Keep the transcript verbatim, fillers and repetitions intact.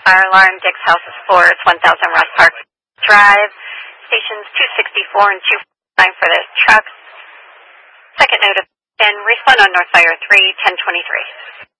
fire alarm. Dick's House is four. It's one thousand Ross Park Drive. Stations two sixty-four and two forty-nine for the truck. Second note of and respond on North Fire three ten twenty-three.